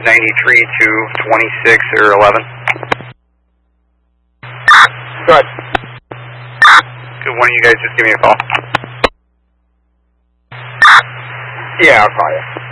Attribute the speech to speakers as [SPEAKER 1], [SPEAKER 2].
[SPEAKER 1] 93 to 26 or 11.
[SPEAKER 2] Good.
[SPEAKER 1] Could one of you guys just give me a call?
[SPEAKER 2] Yeah, I'll call you.